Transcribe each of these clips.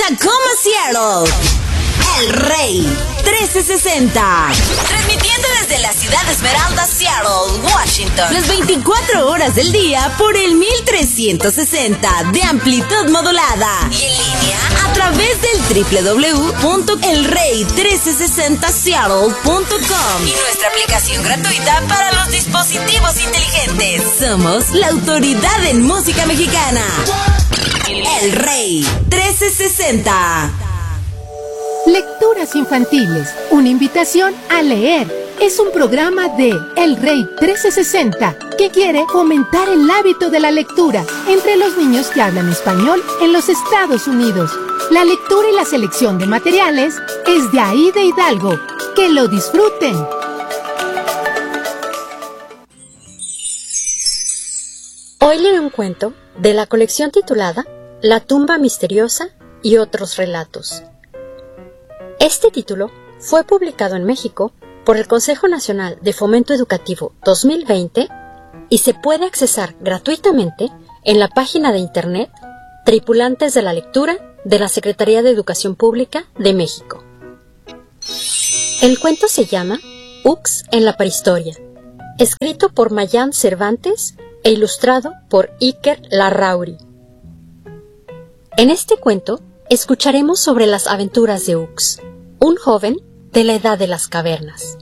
Tacoma, Seattle. El Rey 1360. Transmitiendo desde la ciudad de Esmeralda, Seattle, Washington. Las 24 horas del día por el 1360 de amplitud modulada. Y en línea a través del www.elrey1360seattle.com. Y nuestra aplicación gratuita para los dispositivos inteligentes. Somos la autoridad en música mexicana. El Rey 1360. Lecturas infantiles, una invitación a leer. Es un programa de El Rey 1360 que quiere fomentar el hábito de la lectura entre los niños que hablan español en los Estados Unidos. La lectura y la selección de materiales es de Aida Hidalgo. ¡Que lo disfruten! Hoy leo un cuento de la colección titulada La tumba misteriosa y otros relatos. Este título fue publicado en México por el Consejo Nacional de Fomento Educativo 2020 y se puede accesar gratuitamente en la página de internet Tripulantes de la Lectura de la Secretaría de Educación Pública de México. El cuento se llama Ux en la prehistoria, escrito por Mayán Cervantes e ilustrado por Iker Larrauri. En este cuento escucharemos sobre las aventuras de Ux, un joven de la edad de las cavernas.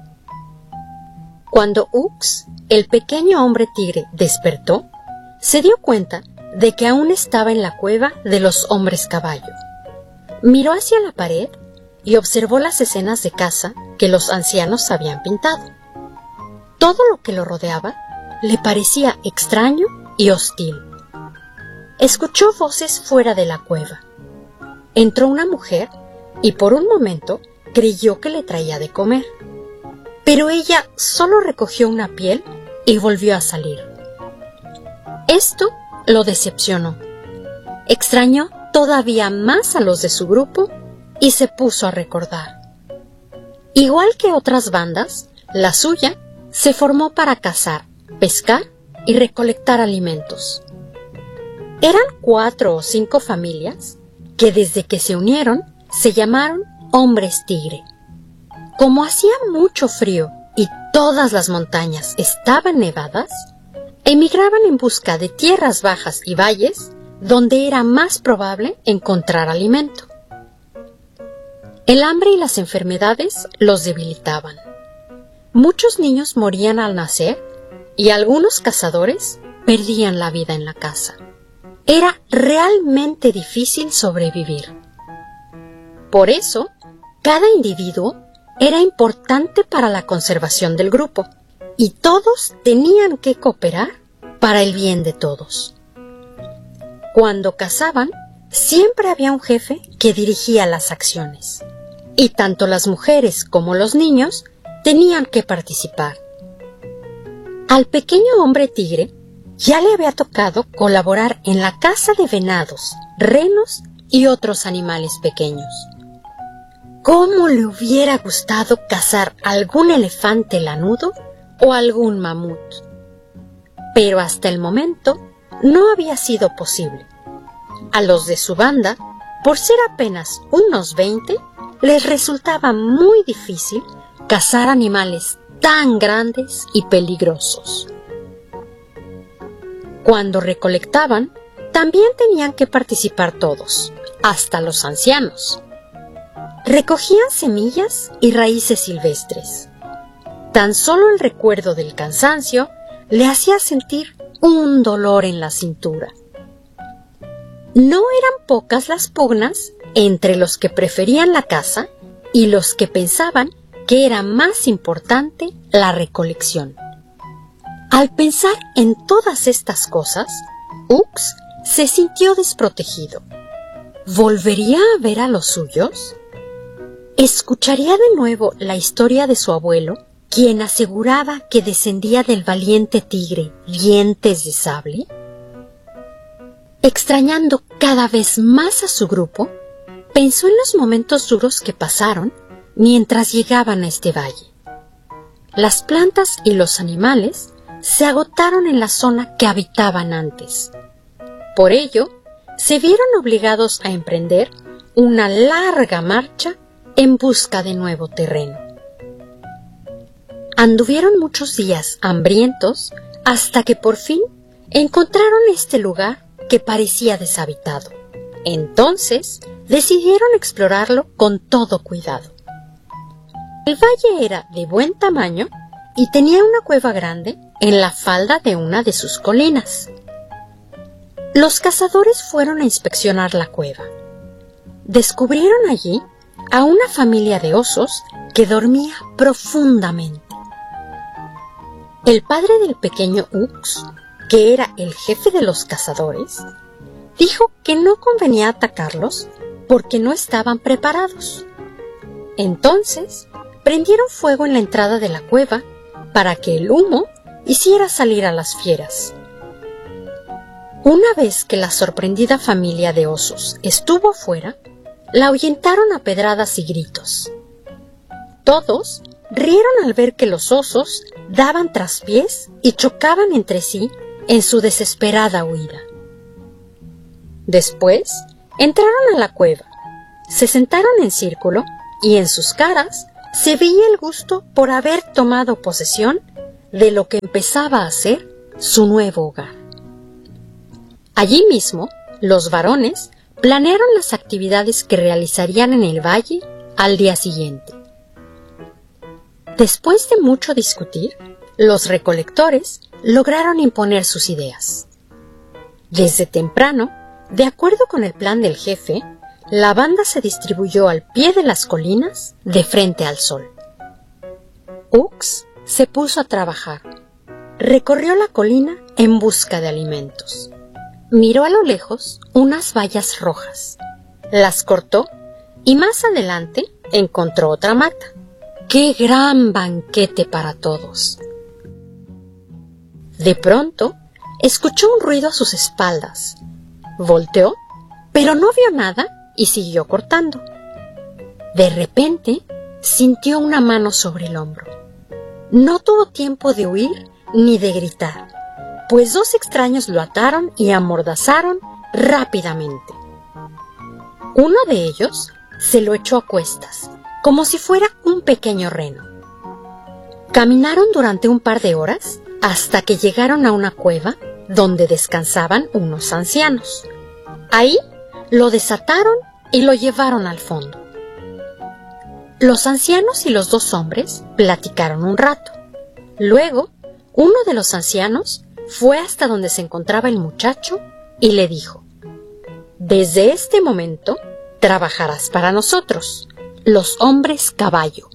Cuando Ux, el pequeño hombre tigre, despertó, se dio cuenta de que aún estaba en la cueva de los hombres caballo. Miró hacia la pared y observó las escenas de caza que los ancianos habían pintado. Todo lo que lo rodeaba le parecía extraño y hostil. Escuchó voces fuera de la cueva. Entró una mujer y por un momento creyó que le traía de comer. Pero ella solo recogió una piel y volvió a salir. Esto lo decepcionó. Extrañó todavía más a los de su grupo y se puso a recordar. Igual que otras bandas, la suya se formó para cazar, pescar y recolectar alimentos. Eran 4 o 5 familias que desde que se unieron se llamaron hombres tigre. Como hacía mucho frío y todas las montañas estaban nevadas, emigraban en busca de tierras bajas y valles donde era más probable encontrar alimento. El hambre y las enfermedades los debilitaban. Muchos niños morían al nacer y algunos cazadores perdían la vida en la caza. Era realmente difícil sobrevivir. Por eso, cada individuo era importante para la conservación del grupo y todos tenían que cooperar para el bien de todos. Cuando cazaban, siempre había un jefe que dirigía las acciones y tanto las mujeres como los niños tenían que participar. Al pequeño hombre tigre ya le había tocado colaborar en la caza de venados, renos y otros animales pequeños. ¿Cómo le hubiera gustado cazar algún elefante lanudo o algún mamut? Pero hasta el momento no había sido posible. A los de su banda, por ser apenas unos 20, les resultaba muy difícil cazar animales tan grandes y peligrosos. Cuando recolectaban, también tenían que participar todos, hasta los ancianos. Recogían semillas y raíces silvestres. Tan solo el recuerdo del cansancio le hacía sentir un dolor en la cintura. No eran pocas las pugnas entre los que preferían la caza y los que pensaban que era más importante la recolección. Al pensar en todas estas cosas, Ux se sintió desprotegido. ¿Volvería a ver a los suyos? ¿Escucharía de nuevo la historia de su abuelo, quien aseguraba que descendía del valiente tigre Dientes de Sable? Extrañando cada vez más a su grupo, pensó en los momentos duros que pasaron mientras llegaban a este valle. Las plantas y los animales se agotaron en la zona que habitaban antes. Por ello, se vieron obligados a emprender una larga marcha en busca de nuevo terreno. Anduvieron muchos días hambrientos hasta que por fin encontraron este lugar que parecía deshabitado. Entonces decidieron explorarlo con todo cuidado. El valle era de buen tamaño y tenía una cueva grande en la falda de una de sus colinas. Los cazadores fueron a inspeccionar la cueva. Descubrieron allí a una familia de osos que dormía profundamente. El padre del pequeño Ux, que era el jefe de los cazadores, dijo que no convenía atacarlos porque no estaban preparados. Entonces, prendieron fuego en la entrada de la cueva para que el humo hiciera salir a las fieras. Una vez que la sorprendida familia de osos estuvo afuera, la ahuyentaron a pedradas y gritos. Todos rieron al ver que los osos daban traspiés y chocaban entre sí en su desesperada huida. Después, entraron a la cueva, se sentaron en círculo y en sus caras se veía el gusto por haber tomado posesión de lo que empezaba a ser su nuevo hogar. Allí mismo, los varones planearon las actividades que realizarían en el valle al día siguiente. Después de mucho discutir, los recolectores lograron imponer sus ideas. Desde temprano, de acuerdo con el plan del jefe, la banda se distribuyó al pie de las colinas de frente al sol. Ux se puso a trabajar. Recorrió la colina en busca de alimentos. Miró a lo lejos unas bayas rojas. Las cortó y más adelante encontró otra mata. ¡Qué gran banquete para todos! De pronto, escuchó un ruido a sus espaldas. Volteó, pero no vio nada y siguió cortando. De repente, sintió una mano sobre el hombro. No tuvo tiempo de huir ni de gritar, pues dos extraños lo ataron y amordazaron rápidamente. Uno de ellos se lo echó a cuestas, como si fuera un pequeño reno. Caminaron durante un par de horas hasta que llegaron a una cueva donde descansaban unos ancianos. Ahí lo desataron y lo llevaron al fondo. Los ancianos y los dos hombres platicaron un rato. Luego, uno de los ancianos fue hasta donde se encontraba el muchacho y le dijo: «Desde este momento trabajarás para nosotros, los hombres caballo».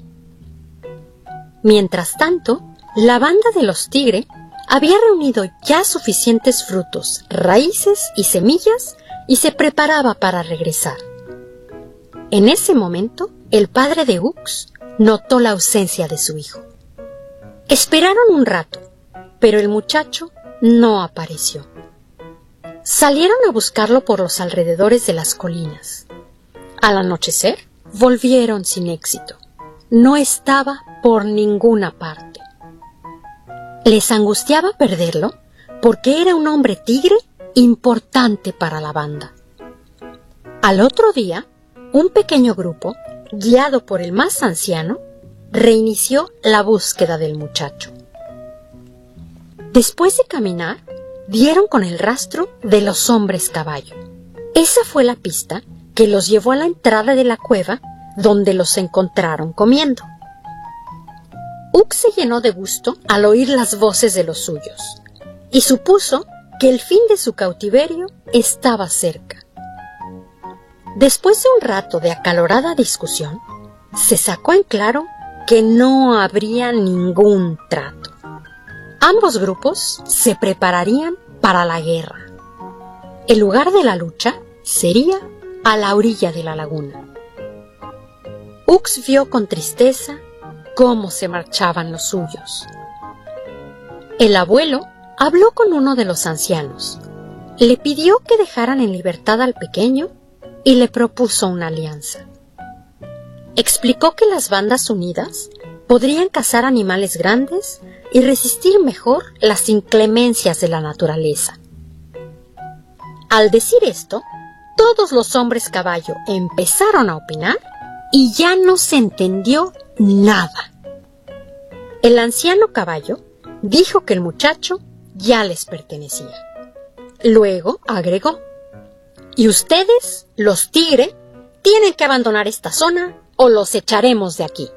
Mientras tanto, la banda de los Tigre había reunido ya suficientes frutos, raíces y semillas y se preparaba para regresar. En ese momento, el padre de Ux notó la ausencia de su hijo. Esperaron un rato, pero el muchacho no apareció. Salieron a buscarlo por los alrededores de las colinas. Al anochecer, volvieron sin éxito. No estaba por ninguna parte. Les angustiaba perderlo porque era un hombre tigre importante para la banda. Al otro día, un pequeño grupo, guiado por el más anciano, reinició la búsqueda del muchacho. Después de caminar, dieron con el rastro de los hombres caballo. Esa fue la pista que los llevó a la entrada de la cueva, donde los encontraron comiendo. Ux se llenó de gusto al oír las voces de los suyos y supuso que el fin de su cautiverio estaba cerca. Después de un rato de acalorada discusión, se sacó en claro que no habría ningún trato. Ambos grupos se prepararían para la guerra. El lugar de la lucha sería a la orilla de la laguna. Ux vio con tristeza cómo se marchaban los suyos. El abuelo habló con uno de los ancianos, le pidió que dejaran en libertad al pequeño y le propuso una alianza. Explicó que las bandas unidas podrían cazar animales grandes y resistir mejor las inclemencias de la naturaleza. Al decir esto, todos los hombres caballo empezaron a opinar y ya no se entendió nada. El anciano caballo dijo que el muchacho ya les pertenecía. Luego agregó: y ustedes, los tigre, tienen que abandonar esta zona o los echaremos de aquí.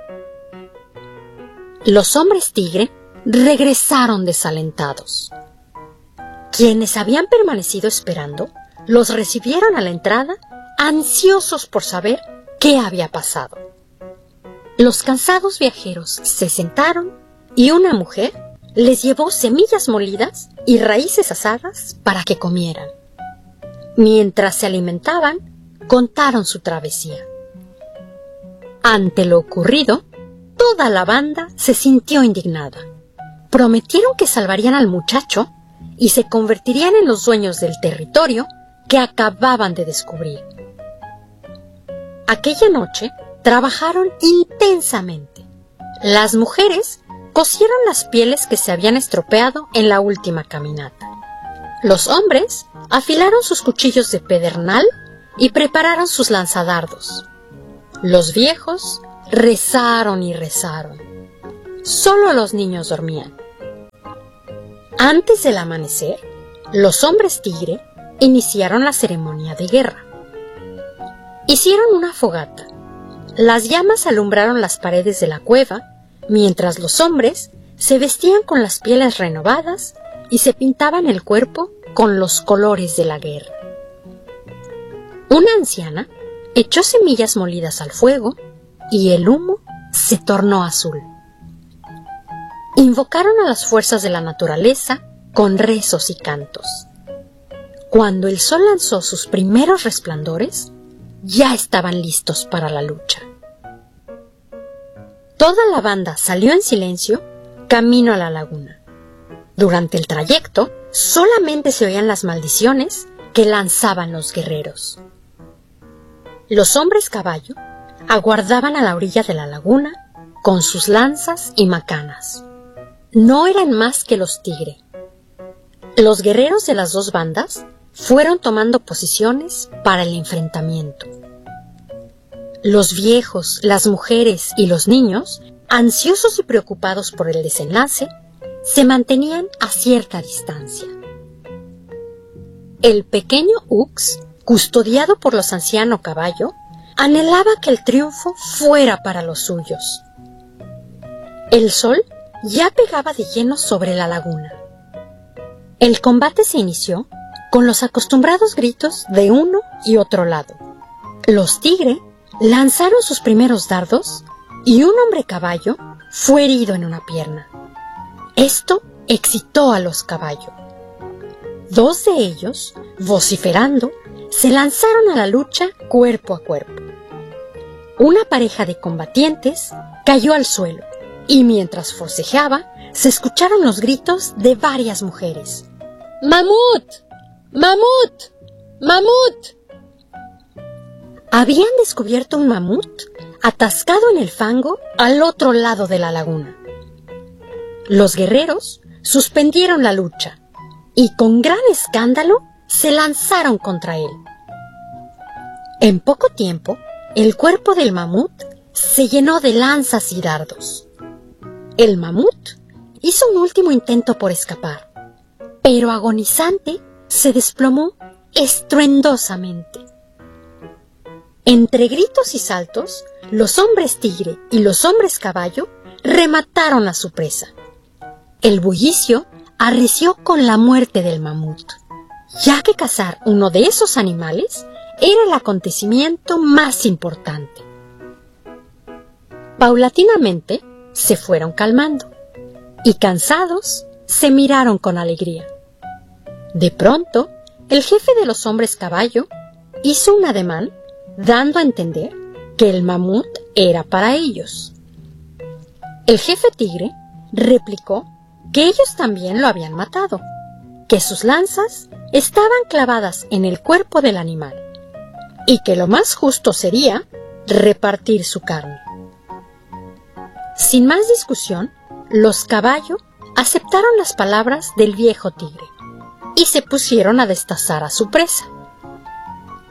Los hombres tigre regresaron desalentados. Quienes habían permanecido esperando los recibieron a la entrada, ansiosos por saber qué había pasado. Los cansados viajeros se sentaron y una mujer les llevó semillas molidas y raíces asadas para que comieran. Mientras se alimentaban, contaron su travesía. Ante lo ocurrido, toda la banda se sintió indignada. Prometieron que salvarían al muchacho y se convertirían en los dueños del territorio que acababan de descubrir. Aquella noche trabajaron intensamente. Las mujeres cosieron las pieles que se habían estropeado en la última caminata. Los hombres afilaron sus cuchillos de pedernal y prepararon sus lanzadardos. Los viejos rezaron y rezaron. Solo los niños dormían. Antes del amanecer, los hombres tigre iniciaron la ceremonia de guerra. Hicieron una fogata. Las llamas alumbraron las paredes de la cueva, mientras los hombres se vestían con las pieles renovadas y se pintaban el cuerpo con los colores de la guerra. Una anciana echó semillas molidas al fuego y el humo se tornó azul. Invocaron a las fuerzas de la naturaleza con rezos y cantos. Cuando el sol lanzó sus primeros resplandores, ya estaban listos para la lucha. Toda la banda salió en silencio camino a la laguna. Durante el trayecto, solamente se oían las maldiciones que lanzaban los guerreros. Los hombres caballo aguardaban a la orilla de la laguna con sus lanzas y macanas. No eran más que los tigre. Los guerreros de las dos bandas fueron tomando posiciones para el enfrentamiento. Los viejos, las mujeres y los niños, ansiosos y preocupados por el desenlace, se mantenían a cierta distancia. El pequeño Ux, custodiado por los ancianos caballo, anhelaba que el triunfo fuera para los suyos. El sol ya pegaba de lleno sobre la laguna. El combate se inició con los acostumbrados gritos de uno y otro lado. Los tigre lanzaron sus primeros dardos y un hombre caballo fue herido en una pierna. Esto excitó a los caballos. Dos de ellos, vociferando, se lanzaron a la lucha cuerpo a cuerpo. Una pareja de combatientes cayó al suelo y mientras forcejeaba se escucharon los gritos de varias mujeres. ¡Mamut! ¡Mamut! ¡Mamut! Habían descubierto un mamut atascado en el fango al otro lado de la laguna. Los guerreros suspendieron la lucha y con gran escándalo se lanzaron contra él. En poco tiempo, el cuerpo del mamut se llenó de lanzas y dardos. El mamut hizo un último intento por escapar, pero agonizante se desplomó estruendosamente. Entre gritos y saltos, los hombres tigre y los hombres caballo remataron a su presa. El bullicio arreció con la muerte del mamut, ya que cazar uno de esos animales era el acontecimiento más importante. Paulatinamente se fueron calmando y cansados se miraron con alegría. De pronto, el jefe de los hombres caballo hizo un ademán dando a entender que el mamut era para ellos. El jefe tigre replicó que ellos también lo habían matado, que sus lanzas estaban clavadas en el cuerpo del animal y que lo más justo sería repartir su carne. Sin más discusión, los caballos aceptaron las palabras del viejo tigre y se pusieron a destazar a su presa.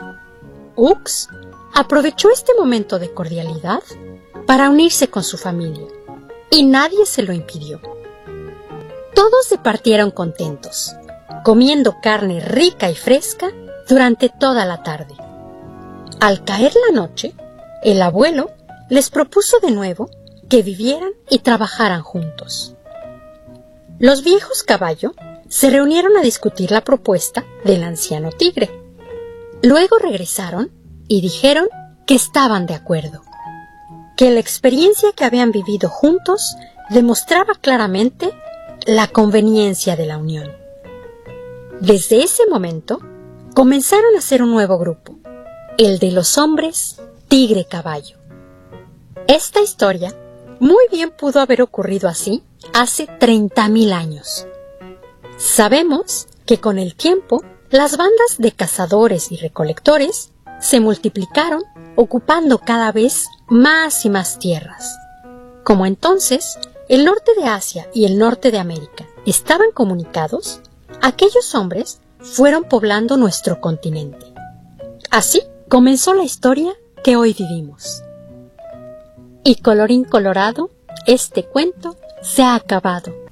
Ux aprovechó este momento de cordialidad para unirse con su familia, y nadie se lo impidió. Todos se partieron contentos, comiendo carne rica y fresca durante toda la tarde. Al caer la noche, el abuelo les propuso de nuevo que vivieran y trabajaran juntos. Los viejos caballo se reunieron a discutir la propuesta del anciano tigre. Luego regresaron y dijeron que estaban de acuerdo, que la experiencia que habían vivido juntos demostraba claramente la conveniencia de la unión. Desde ese momento, comenzaron a hacer un nuevo grupo, el de los hombres tigre-caballo. Esta historia muy bien pudo haber ocurrido así hace 30,000 años. Sabemos que con el tiempo las bandas de cazadores y recolectores se multiplicaron, ocupando cada vez más y más tierras. Como entonces el norte de Asia y el norte de América estaban comunicados, aquellos hombres fueron poblando nuestro continente. Así comenzó la historia que hoy vivimos. Y colorín colorado, este cuento se ha acabado.